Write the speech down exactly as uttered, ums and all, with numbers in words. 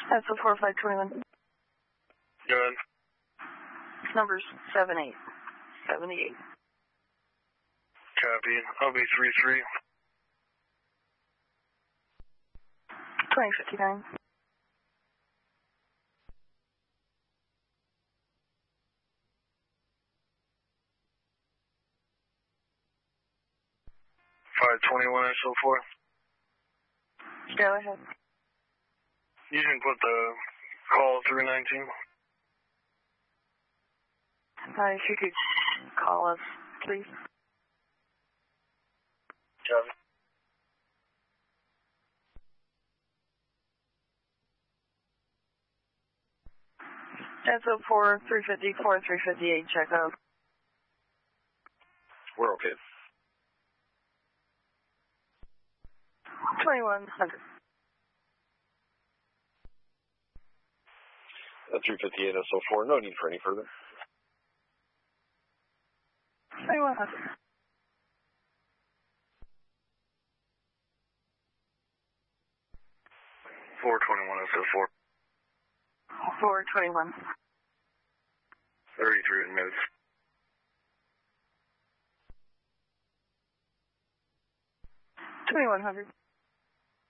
That's a four five twenty-one. Good. Numbers seven eight. seventy-eight. Copy. I'll be three three. twenty fifty-nine. five twenty-one S O four. Go ahead. You can put the call three nineteen. Uh, if you could call us, please. Copy. S O four, three fifty-four, three fifty-eight, check out. We're okay. twenty-one hundred. Uh, three fifty-eight S O four, no need for any further. twenty-one hundred. four twenty-one S O four. four twenty-one. thirty-three minutes. twenty-one hundred.